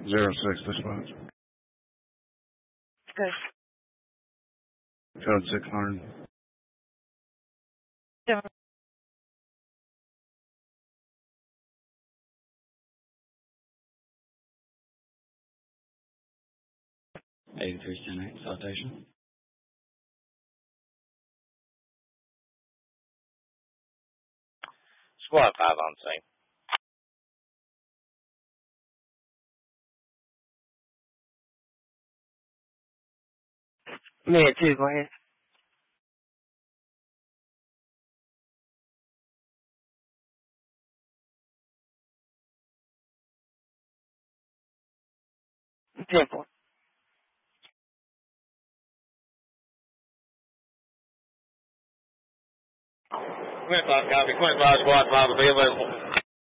06 dispatch. Good. Code 600. Yeah. 8310 citation. Squad 5 on scene. Me too, go ahead. Simple. Quint 5 copy. Quint 5 squad 5 will be available.